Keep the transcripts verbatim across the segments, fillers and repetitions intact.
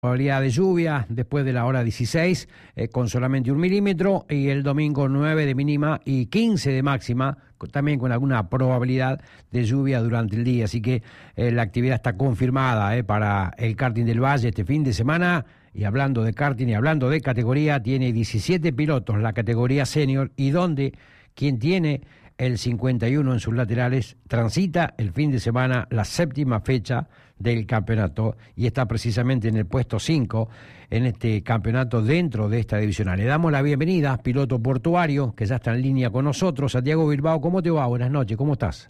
Probabilidad de lluvia después de la hora dieciséis, eh, con solamente un milímetro, y el domingo nueve de mínima y quince de máxima, con, también con alguna probabilidad de lluvia durante el día. Así que eh, la actividad está confirmada eh, para el karting del Valle este fin de semana. Y hablando de karting y hablando de categoría, tiene diecisiete pilotos la categoría senior, y donde quien tiene el cincuenta y uno en sus laterales transita el fin de semana la séptima fecha del campeonato y está precisamente en el puesto cinco en este campeonato dentro de esta divisional. Le damos la bienvenida, piloto portuario, que ya está en línea con nosotros. Santiago Bilbao, ¿cómo te va? Buenas noches, ¿cómo estás?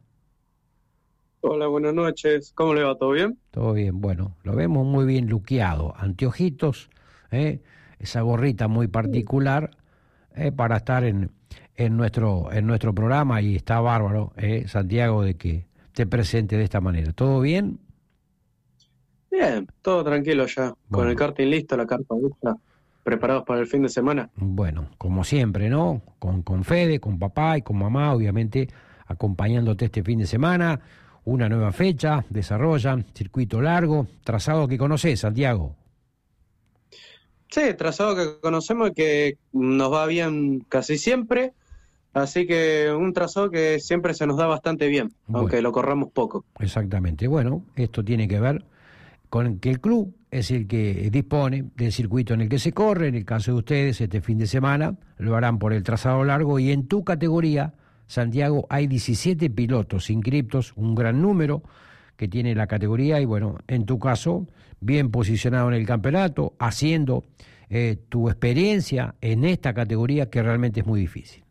Hola, buenas noches. ¿Cómo le va? ¿Todo bien? Todo bien, bueno, lo vemos muy bien luqueado, anteojitos, ¿eh? Esa gorrita muy particular eh, para estar en, en, nuestro, en nuestro programa, y está bárbaro, eh, Santiago, de que te presente de esta manera. ¿Todo bien? Bien, todo tranquilo ya. Bueno. Con el karting listo, la carpa lista, preparados para el fin de semana. Bueno, como siempre, ¿no? Con, con Fede, con papá y con mamá, obviamente, acompañándote este fin de semana. Una nueva fecha, desarrollan, circuito largo, trazado que conoces, Santiago. Sí, trazado que conocemos y que nos va bien casi siempre, así que un trazado que siempre se nos da bastante bien, Bueno. aunque lo corramos poco. Exactamente. Bueno, esto tiene que ver con que el club es el que dispone del circuito en el que se corre. En el caso de ustedes, este fin de semana lo harán por el trazado largo, y en tu categoría, Santiago, hay diecisiete pilotos inscriptos, un gran número que tiene la categoría, y bueno, en tu caso, bien posicionado en el campeonato, haciendo eh, tu experiencia en esta categoría, que realmente es muy difícil.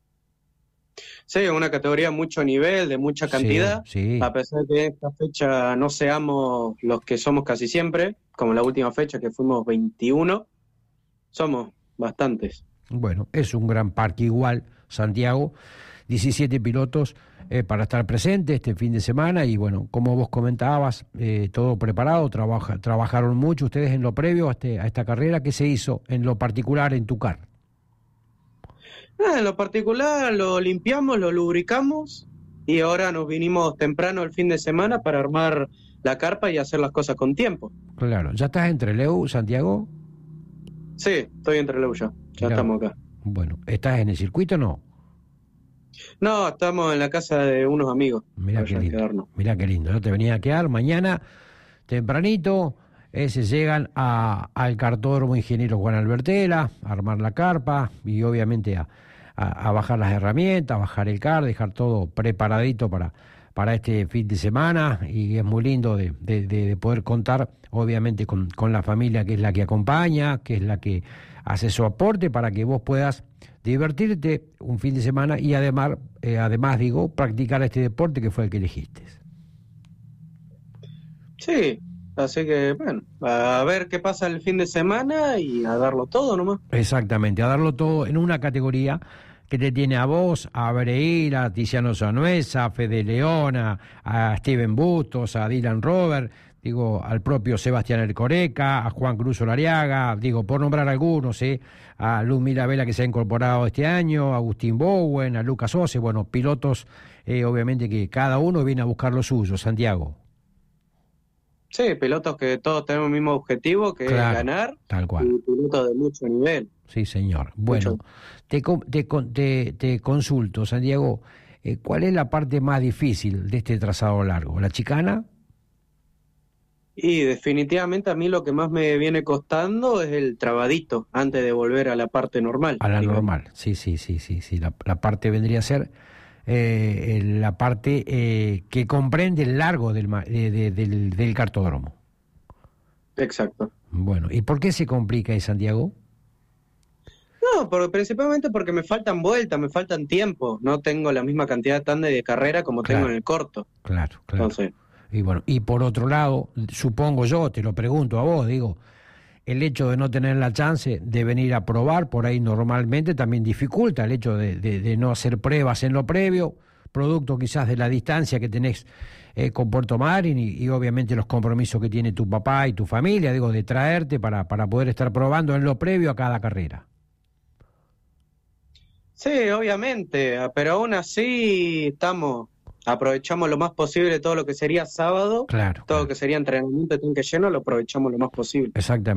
Sí, una categoría mucho nivel, de mucha cantidad, Sí, sí. a pesar de que en esta fecha no seamos los que somos casi siempre, como la última fecha que fuimos veintiuno, somos bastantes. Bueno, es un gran parque igual, Santiago, diecisiete pilotos eh, para estar presentes este fin de semana, y bueno, como vos comentabas, eh, todo preparado, trabaja, trabajaron mucho ustedes en lo previo a, este, a esta carrera. ¿Qué se hizo en lo particular en tu car? Ah, en lo particular lo limpiamos, lo lubricamos y ahora nos vinimos temprano el fin de semana para armar la carpa y hacer las cosas con tiempo. Claro, ¿ya estás entre Leu, Santiago? Sí, estoy entre Leu ya, ya Mirá, estamos acá. Bueno, ¿estás en el circuito o no? No, estamos en la casa de unos amigos. Mirá qué Para lindo, quedarnos. mirá qué lindo, no te venía a quedar mañana tempranito. Ese llegan a, al cartódromo Ingeniero Juan Albertela a armar la carpa y obviamente a, a, a bajar las herramientas, a bajar el car, dejar todo preparadito para, para este fin de semana. Y es muy lindo de, de, de, de poder contar obviamente con, con la familia, que es la que acompaña, que es la que hace su aporte para que vos puedas divertirte un fin de semana y además, eh, además digo, practicar este deporte que fue el que elegiste. Sí, así que bueno, a ver qué pasa el fin de semana y a darlo todo nomás. Exactamente, a darlo todo en una categoría que te tiene a vos, a Breira, a Tiziano Sanuesa, a Fede Leona, a Steven Bustos, a Dylan Robert, digo, al propio Sebastián Ercoreca, a Juan Cruz Olariaga, digo, por nombrar algunos, ¿eh? A Luz Mirabella, que se ha incorporado este año, a Agustín Bowen, a Lucas Ose, bueno, pilotos, eh, obviamente que cada uno viene a buscar lo suyo, Santiago. Sí, pilotos que todos tenemos el mismo objetivo, que Claro, es ganar, tal cual. y pilotos de mucho nivel. Sí, señor. Bueno, Mucho. te, te, te, te consulto, Santiago, eh, ¿cuál es la parte más difícil de este trazado largo? ¿La chicana? Y definitivamente a mí lo que más me viene costando es el trabadito antes de volver a la parte normal. A la digamos. normal, sí, sí, sí, sí, sí. La, la parte vendría a ser eh, la parte eh, que comprende el largo del, ma- de- de- del, del cartódromo. Exacto. Bueno, ¿y por qué se complica ahí, Santiago? No, pero principalmente porque me faltan vueltas, me faltan tiempo. No tengo la misma cantidad tan de carrera como Claro. tengo en el corto. Claro, claro. Entonces, Y bueno, y por otro lado, supongo yo, te lo pregunto a vos, digo, el hecho de no tener la chance de venir a probar por ahí normalmente también dificulta el hecho de, de, de no hacer pruebas en lo previo, producto quizás de la distancia que tenés eh, con Puerto Madryn y, y obviamente los compromisos que tiene tu papá y tu familia, digo, de traerte para, para poder estar probando en lo previo a cada carrera. sí, obviamente, pero aún así estamos aprovechamos lo más posible todo lo que sería sábado, Claro. todo claro. lo que sería entrenamiento de tanque lleno, lo aprovechamos lo más posible. Exactamente.